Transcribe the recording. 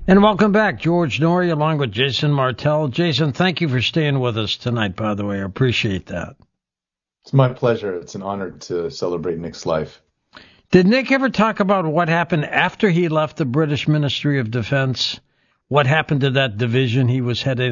And welcome back, George Noory, along with Jason Martell. Jason, thank you for staying with us tonight, by the way. I appreciate that. It's my pleasure. It's an honor to celebrate Nick's life. Did Nick ever talk about what happened after he left the British Ministry of Defense? What happened to that division he was heading